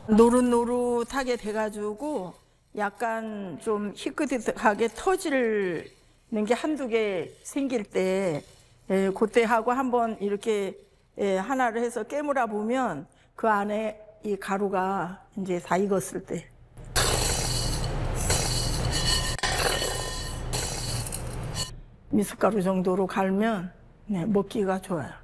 노릇노릇하게 돼가지고 약간 좀 희끗희끗하게 터지는 게 한두 개 생길 때 그때 하고 한번 이렇게 하나를 해서 깨물어 보면 그 안에 이 가루가 이제 다 익었을 때 미숫가루 정도로 갈면 먹기가 좋아요.